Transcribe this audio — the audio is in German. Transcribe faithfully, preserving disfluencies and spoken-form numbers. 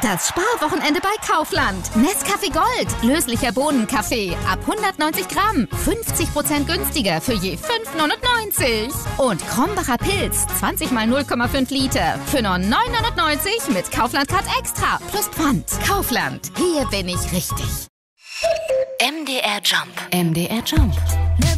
Das Sparwochenende bei Kaufland. Nescafé Gold. Löslicher Bohnenkaffee. Ab hundertneunzig Gramm. fünfzig Prozent günstiger für je fünf neunundneunzig. Und Krombacher Pilz. zwanzig mal null Komma fünf Liter. Für nur neun neunundneunzig mit Kaufland Card Extra. Plus Pfand. Kaufland. Hier bin ich richtig. M D R Jump. M D R Jump.